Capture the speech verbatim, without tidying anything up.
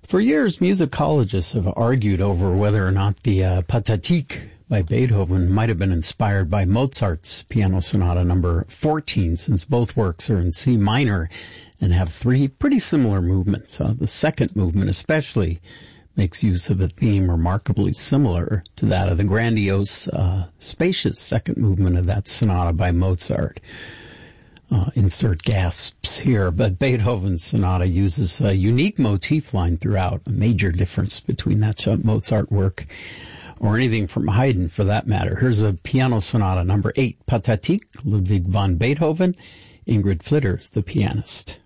For years, musicologists have argued over whether or not the uh, Pathetique by Beethoven might have been inspired by Mozart's Piano Sonata number fourteen, since both works are in C minor and have three pretty similar movements. Uh, the second movement especially makes use of a theme remarkably similar to that of the grandiose, uh, spacious second movement of that sonata by Mozart. Uh, insert gasps here, but Beethoven's sonata uses a unique motif line throughout, a major difference between that Mozart work or anything from Haydn for that matter. Here's a piano sonata number eight, Pathetique, Ludwig van Beethoven, Ingrid Flitters, the pianist.